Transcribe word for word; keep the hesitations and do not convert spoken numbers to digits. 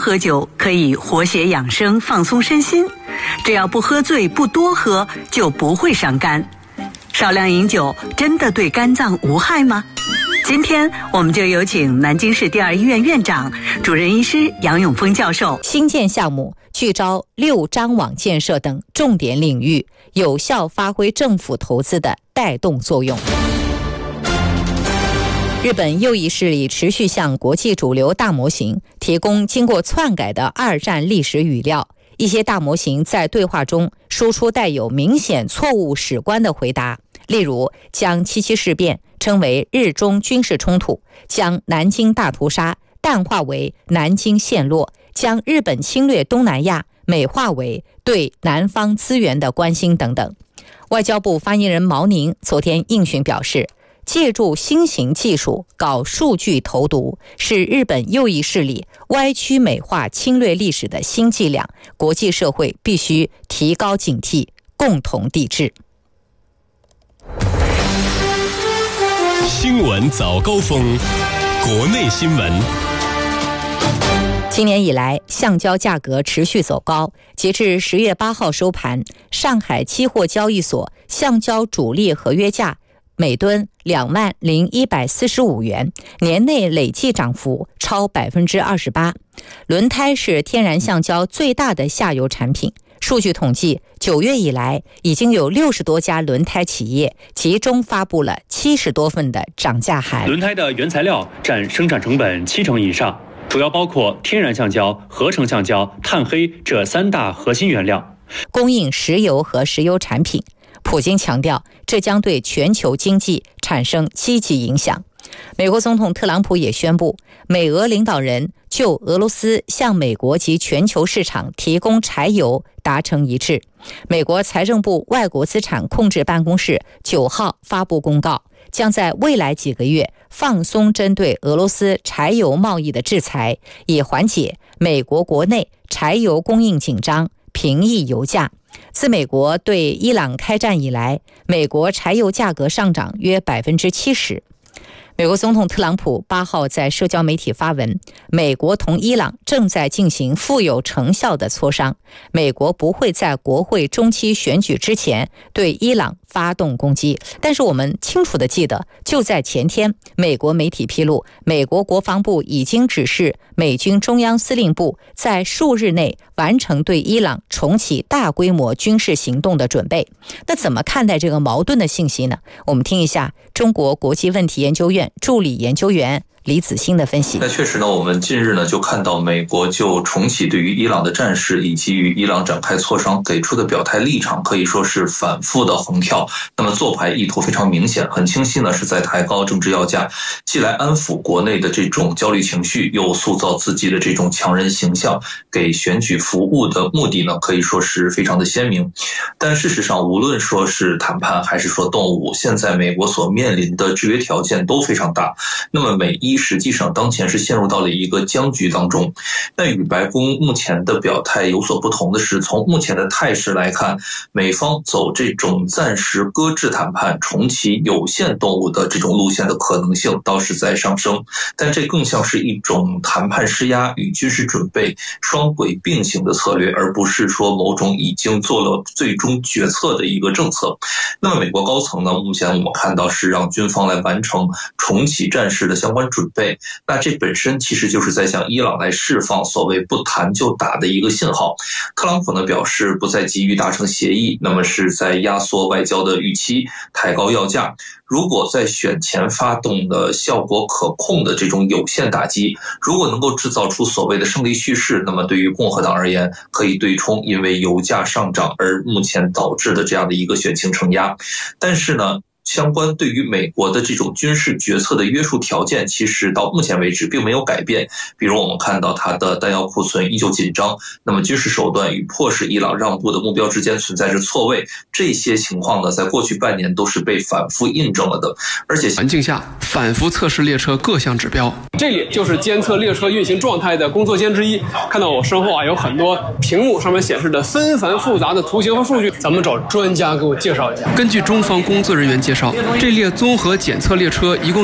喝酒可以活血养生、放松身心，只要不喝醉、不多喝，就不会伤肝。少量饮酒真的对肝脏无害吗？今天我们就有请南京市第二医院院长、主任医师杨永峰教授。 新建项目聚焦六张网建设等重点领域，有效发挥政府投资的带动作用。日本右翼势力持续向国际主流大模型提供经过篡改的二战历史语料，一些大模型在对话中输出带有明显错误史观的回答，例如将七七事变称为日中军事冲突，将南京大屠杀淡化为南京陷落，将日本侵略东南亚美化为对南方资源的关心等等。外交部发言人毛宁昨天应询表示，借助新型技术搞数据投毒，是日本右翼势力歪曲美化侵略历史的新伎俩，国际社会必须提高警惕，共同抵制。 新闻早高峰，国内新闻。 今年以来，橡胶价格持续走高。截至十月八号收盘，上海期货交易所橡胶主力合约价每吨两万零一百四十五元，年内累计涨幅超百分之二十八。轮胎是天然橡胶最大的下游产品。数据统计，九月以来，已经有六十多家轮胎企业集中发布了七十多份的涨价函。 轮胎的原材料占生产成本七成以上，主要包括天然橡胶、合成橡胶、碳黑这三大核心原料， 供应石油和石油产品。普京强调，这将对全球经济产生积极影响。美国总统特朗普也宣布，美俄领导人就俄罗斯向美国及全球市场提供柴油达成一致。美国财政部外国资产控制办公室九号发布公告，将在未来几个月放松针对俄罗斯柴油贸易的制裁，以缓解美国国内柴油供应紧张，平抑油价。自美国对伊朗开战以来，美国柴油价格上涨约百分之七十。美国总统特朗普八号在社交媒体发文，美国同伊朗正在进行富有成效的磋商，美国不会在国会中期选举之前对伊朗发动攻击。但是我们清楚地记得，就在前天，美国媒体披露，美国国防部已经指示美军中央司令部在数日内完成对伊朗重启大规模军事行动的准备。那怎么看待这个矛盾的信息呢？我们听一下中国国际问题研究院助理研究员李子欣的分析。 那确实呢，我们近日呢就看到美国就重启对于伊朗的战事以及与伊朗展开磋商给出的表态立场，可以说是反复的横跳。那么做牌意图非常明显，很清晰呢，是在抬高政治要价，既来安抚国内的这种焦虑情绪，又塑造自己的这种强人形象，给选举服务的目的呢，可以说是非常的鲜明。但事实上，无论说是谈判还是说动武，现在美国所面临的制约条件都非常大。那么美伊实际上当前是陷入到了一个僵局当中。那与白宫目前的表态有所不同的是，从目前的态势来看，美方走这种暂时搁置谈判、重启有限动武的这种路线的可能性倒是在上升，但这更像是一种谈判施压与军事准备双轨并行的策略，而不是说某种已经做了最终决策的一个政策。那么美国高层呢，目前我们看到是让军方来完成重启战事的相关准备，那这本身其实就是在向伊朗来释放所谓不谈就打的一个信号。特朗普呢表示不再急于达成协议，那么是在压缩外交的预期，抬高要价。如果在选前发动的效果可控的这种有限打击，如果能够制造出所谓的胜利叙事，那么对于共和党而言，可以对冲因为油价上涨而目前导致的这样的一个选情承压。但是呢，相关对于美国的这种军事决策的约束条件，其实到目前为止并没有改变。比如我们看到它的弹药库存依旧紧张，那么军事手段与迫使伊朗让步的目标之间存在着错位，这些情况呢，在过去半年都是被反复印证了的。而且环境下反复测试列车各项指标。 这里就是监测列车运行状态的工作间之一，看到我身后啊，有很多屏幕上面显示的纷繁复杂的图形和数据，咱们找专家给我介绍一下。 根据中方工作人员介绍，这列综合检测列车一共